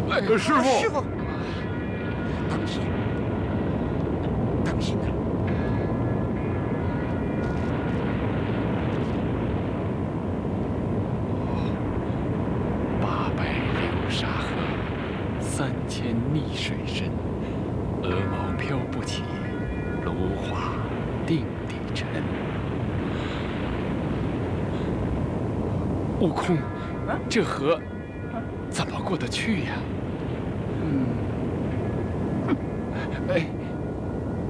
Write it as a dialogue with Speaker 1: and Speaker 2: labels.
Speaker 1: 师傅，
Speaker 2: 师傅，当心，当心呐！
Speaker 3: 800流沙河，3000逆水深，鹅毛飘不起，芦花定地沉。悟空，这河怎么过得去呀？哎。